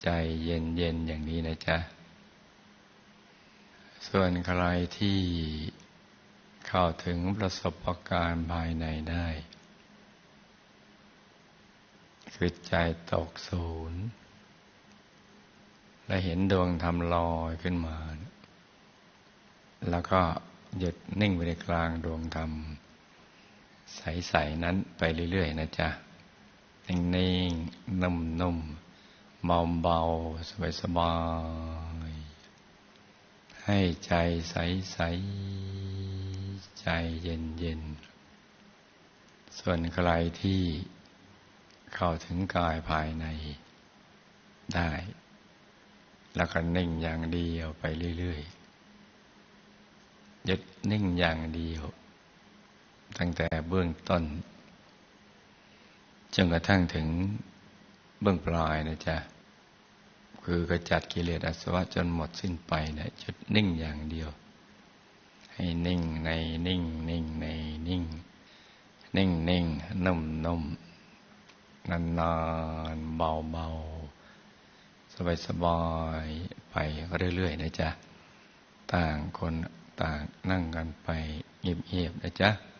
ใจเย็นๆอย่างนี้นะจ๊ะส่วนใครที่เข้าถึงประสบการณ์ภายในได้คือใจตกศูนย์และเห็นดวงธรรมลอยขึ้นมาแล้วก็หยุดนิ่งไปในกลางดวงธรรมใสๆนั้นไปเรื่อยๆนะจ๊ะนิ่งๆนุ่มๆเบาๆสบายๆให้ใจใสๆใจเย็นๆส่วนใครที่เข้าถึงกายภายในได้แล้วก็นิ่งอย่างเดียวไปเรื่อยๆหยุดนิ่งอย่างเดียวตั้งแต่เบื้องต้นจนกระทั่งถึงเบื้องปลายนะจ๊ะคือกระจัดกิเลสอาสวะจนหมดสิ้นไปนะหยุดนิ่งอย่างเดียวให้นิ่งในนิ่งนิ่งในนิ่งนิ่งนิ่งนุ่มนุ่มนานนานเบาเบาสบายสบายไปเรื่อยๆนะจ๊ะต่างคนต่างนั่งกันไปเงียบๆนะจ๊ะ